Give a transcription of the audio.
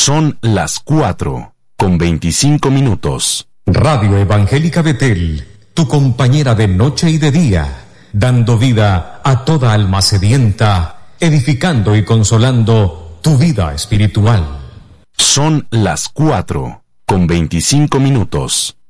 Son las 4:25. Radio Evangélica Betel, tu compañera de noche y de día, dando vida a toda alma sedienta, edificando y consolando tu vida espiritual. Son las 4:25.